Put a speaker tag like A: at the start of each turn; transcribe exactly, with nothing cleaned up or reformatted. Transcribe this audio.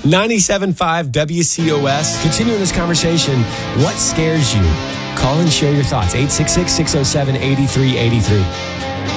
A: ninety-seven point five W C O S. Continuing this conversation, what scares you? Call and share your thoughts. eight six six, six oh seven, eight three eight three.